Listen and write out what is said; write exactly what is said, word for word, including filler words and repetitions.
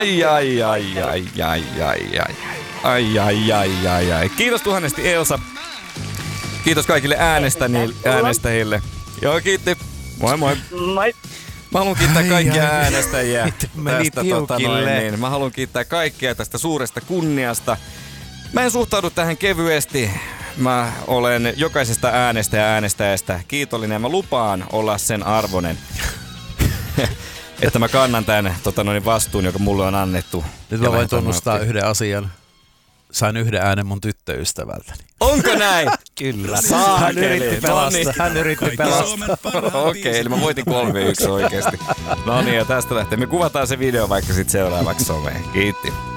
Ai, ai, ai, ai, ai, ai, ai, ai, ai, ai, ai, ai. Kiitos tuhannesti Elsa. Kiitos kaikille äänestäjille. Joo, kiitti. Moi moi. Moi. Mä haluan kiittää kaikkia ai, äänestäjiä ai, tästä, tota, noin, niin. Mä haluan kiittää kaikkia tästä suuresta kunniasta. Mä en suhtaudu tähän kevyesti. Mä olen jokaisesta äänestä ja äänestäjästä kiitollinen ja mä lupaan olla sen arvoinen, että mä kannan tämän tota, noin, vastuun, joka mulle on annettu. Nyt mä voin tunnustaa yhden asian. Sain yhden äänen mun tyttöystävältäni. Onko näin? Kyllä. Hän yritti pelastaa. Hän yritti pelastaa. Okei, okay, eli mä voitin kolme yksi oikeesti. No niin, ja tästä lähtee. Me kuvataan se video vaikka sit seuraavaksi someen. Kiitti.